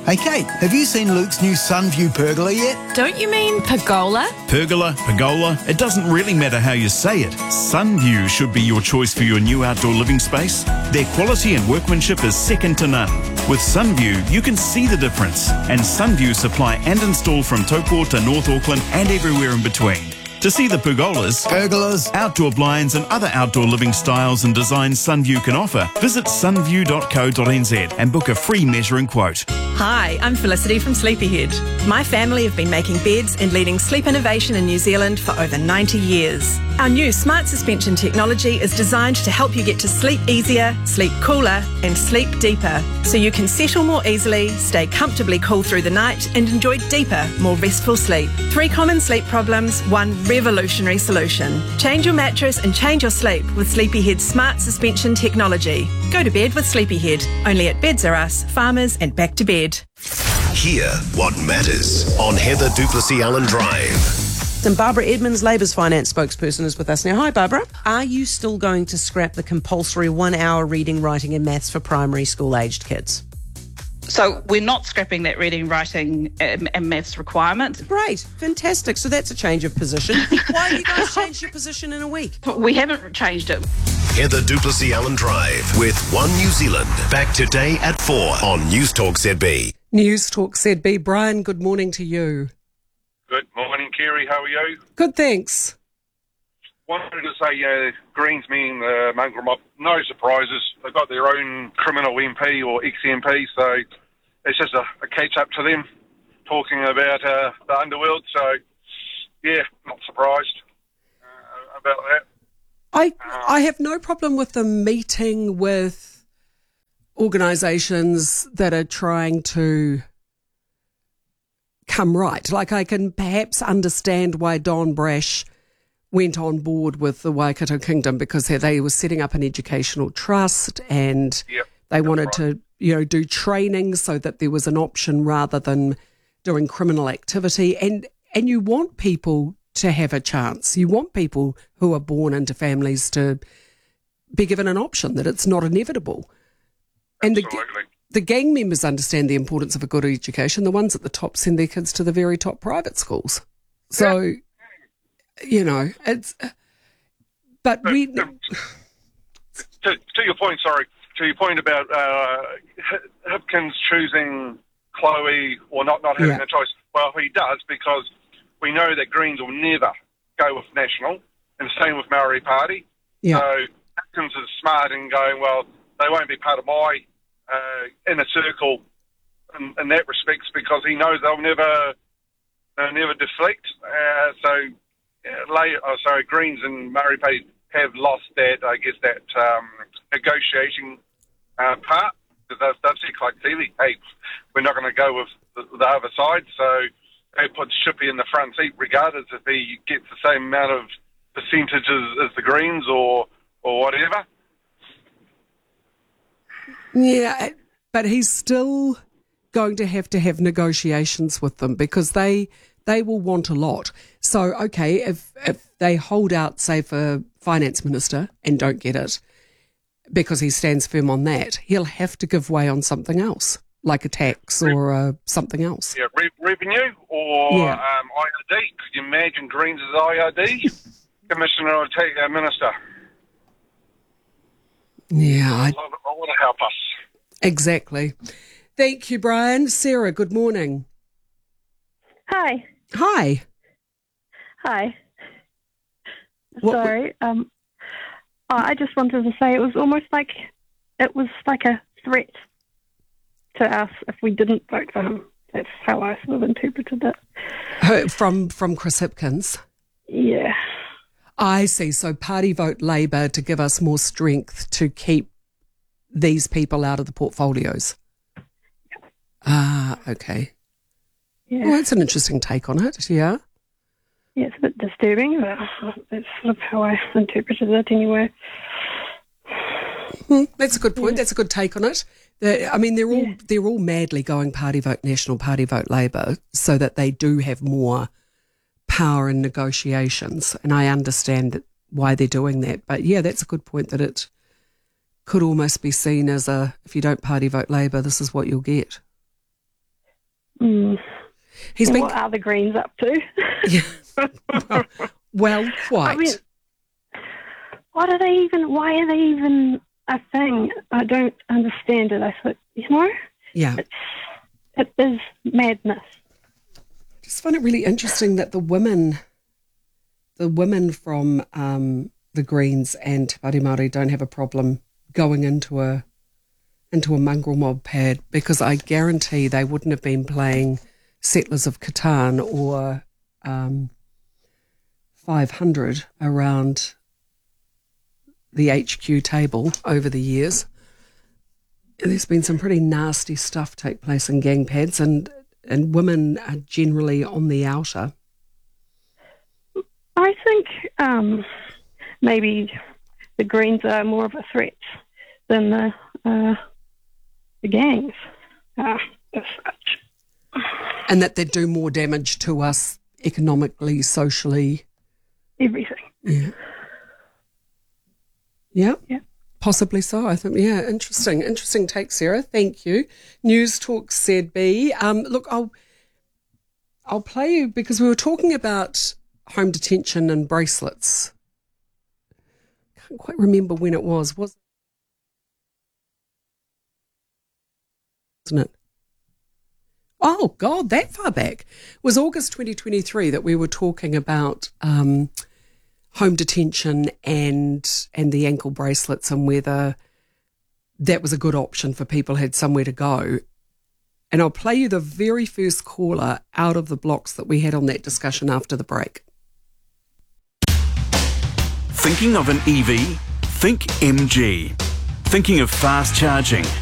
Hey Kate, have you seen Luke's new Sunview pergola yet? Don't you mean pergola? Pergola, it doesn't really matter how you say it. Sunview should be your choice for your new outdoor living space. Their quality and workmanship is second to none. With Sunview, you can see the difference. And Sunview supply and install from Taupo to North Auckland and everywhere in between. To see the pergolas, outdoor blinds and other outdoor living styles and designs Sunview can offer, visit sunview.co.nz and book a free measuring quote. Hi, I'm Felicity from Sleepyhead. My family have been making beds and leading sleep innovation in New Zealand for over 90 years. Our new smart suspension technology is designed to help you get to sleep easier, sleep cooler and sleep deeper, so you can settle more easily, stay comfortably cool through the night and enjoy deeper, more restful sleep. 3 common sleep problems, 1 revolutionary solution. Change your mattress and change your sleep with Sleepyhead's smart suspension technology. Go to bed with Sleepyhead, only at Beds R Us, Farmers and Back to Bed. Hear what matters on Heather Duplessis Allen Drive. And Barbara Edmonds, Labour's finance spokesperson, is with us now. Hi, Barbara. Are you still going to scrap the compulsory 1 hour reading, writing and maths for primary school-aged kids? So we're not scrapping that reading, writing and maths requirement. Great. Fantastic. So that's a change of position. Why have you guys changed your position in a week? We haven't changed it. Heather Duplessis Allen Drive with One New Zealand. Back today at 4 on News Talk ZB. News Talk ZB. Brian, good morning to you. Good morning, Kerry. How are you? Good, thanks. Wanted to say Greens mean mongrel mob. No surprises. They've got their own criminal MP or ex-MP, so it's just a catch-up to them talking about the underworld. So, yeah, not surprised about that. I have no problem with them meeting with organisations that are trying to come right. Like, I can perhaps understand why Don Brash went on board with the Waikato Kingdom, because they were setting up an educational trust and they wanted to, do training so that there was an option rather than doing criminal activity. And you want people to have a chance. You want people who are born into families to be given an option, that it's not inevitable. And the gang members understand the importance of a good education. The ones at the top send their kids to the very top private schools. So, it's... But we... To your point, about Hipkins choosing Chloe or not having a choice. Well, he does, because we know that Greens will never go with National, and the same with Maori Party. Yeah. So Hipkins is smart in going, well, they won't be part of my inner circle in that respect, because he knows they'll never deflect. Greens and Maori Party have lost that, negotiating part, because they've said quite clearly, hey, we're not going to go with the other side, so they put Shippy in the front seat, regardless if he gets the same amount of percentages as the Greens or whatever. Yeah, but he's still going to have negotiations with them, because they will want a lot. So, okay, if they hold out, say, for finance minister and don't get it, because he stands firm on that, he'll have to give way on something else, like a tax or something else. Yeah, revenue or IRD. Could you imagine Greens as IRD? Commissioner or minister? Yeah. I want to help us. Exactly. Thank you, Brian. Sarah, good morning. Hi. Hi. Hi. Sorry. I just wanted to say it was almost like a threat to us if we didn't vote for him. That's how I sort of interpreted it. From Chris Hipkins? Yeah. I see. So party vote Labour to give us more strength to keep these people out of the portfolios. Yeah. Ah, okay. Yeah. Well, that's an interesting take on it, yeah. Yeah, it's a bit disturbing, but that's sort of how I interpreted it anyway. That's a good point. Yeah. That's a good take on it. They're all madly going party vote National, party vote Labour, so that they do have more power in negotiations. And I understand why they're doing that. But yeah, that's a good point, that it could almost be seen as if you don't party vote Labour, this is what you'll get. He's been. What are the Greens up to? Yeah. Well, quite. I mean, why are they even a thing? I don't understand it. I thought, Yeah. It is madness. I just find it really interesting that the women from the Greens and Te Pāti Māori don't have a problem going into a mongrel mob pad, because I guarantee they wouldn't have been playing Settlers of Catan or 500 around the HQ table over the years. There's been some pretty nasty stuff take place in gang pads, and women are generally on the outer. I think maybe the Greens are more of a threat than the gangs as such. And that they do more damage to us economically, socially. Everything. Yeah. Yeah. Yeah. Possibly so. I think, yeah, interesting take, Sarah. Thank you. News Talk ZB. Look, I'll play you, because we were talking about home detention and bracelets. Can't quite remember when it was. Wasn't it? Oh God, that far back. It was August 2023 that we were talking about home detention and the ankle bracelets, and whether that was a good option for people who had somewhere to go. And I'll play you the very first caller out of the blocks that we had on that discussion after the break. Thinking of an EV? Think MG. Thinking of fast charging?